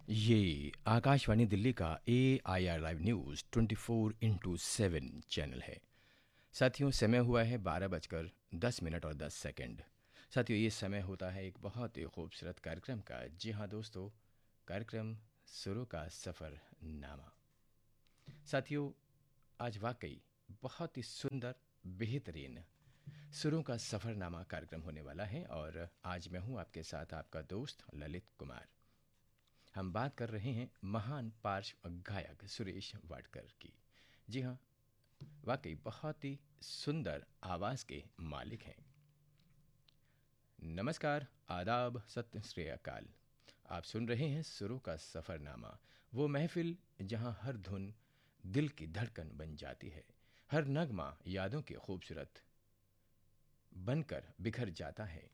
ये आकाशवाणी दिल्ली का AIR live news 24x7 channel है। साथियों, समय हुआ है 12 बजकर 10 मिनट और 10 सेकंड। साथियों, ये समय होता है एक बहुत ही खूबसूरत कार्यक्रम का। जी हाँ दोस्तों, कार्यक्रम सुरों का सफ़र नामा। साथियों, आज वाकई बहुत ही सुंदर, बेहतरीन सुरों का सफ़रनामा कार्यक्रम होने वाला है और आज मैं हूँ आपके साथ आपका दोस्त ललित कुमार। हम बात कर रहे हैं महान पार्श्व गायक सुरेश वाडकर की। जी हाँ, वाकई बहुत ही सुंदर आवाज़ के मालिक हैं। नमस्कार, आदाब, सत श्री अकाल। आप सुन रहे हैं सुरों का सफ़रनामा, वो महफिल जहाँ हर धुन दिल की धड़कन बन जाती है, हर नगमा यादों के खूबसूरत बनकर बिखर जाता है।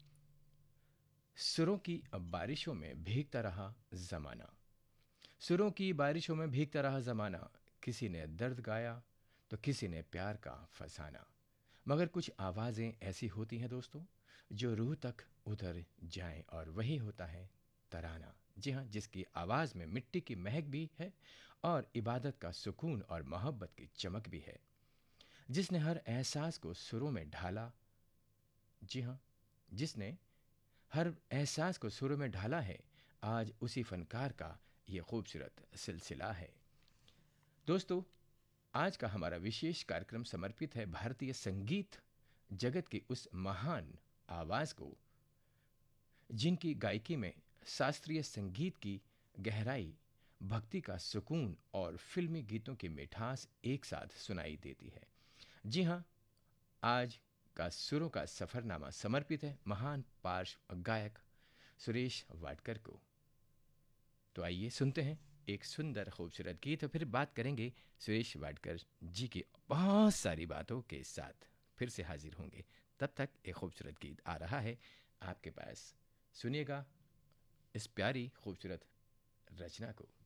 सुरों की बारिशों में भीगता रहा जमाना, सुरों की बारिशों में भीगता रहा जमाना। किसी ने दर्द गाया तो किसी ने प्यार का फसाना। मगर कुछ आवाज़ें ऐसी होती हैं दोस्तों, जो रूह तक उतर जाएं, और वही होता है तराना। जी हाँ, जिसकी आवाज़ में मिट्टी की महक भी है और इबादत का सुकून और मोहब्बत की चमक भी है। जिसने हर एहसास को सुरों में ढाला। जी हाँ, जिसने हर एहसास को सुरों में ढाला है, आज उसी फनकार का ये खूबसूरत सिलसिला है। दोस्तों, आज का हमारा विशेष कार्यक्रम समर्पित है भारतीय संगीत जगत की उस महान आवाज़ को, जिनकी गायकी में शास्त्रीय संगीत की गहराई, भक्ति का सुकून और फिल्मी गीतों की मिठास एक साथ सुनाई देती है। जी हाँ, आज का सुरों का सफ़रनामा समर्पित है महान पार्श्व गायक सुरेश वाडकर को। तो आइए सुनते हैं एक सुंदर खूबसूरत गीत और फिर बात करेंगे सुरेश वाडकर जी की बहुत सारी बातों के साथ। फिर से हाजिर होंगे, तब तक एक खूबसूरत गीत आ रहा है आपके पास। सुनिएगा इस प्यारी खूबसूरत रचना को।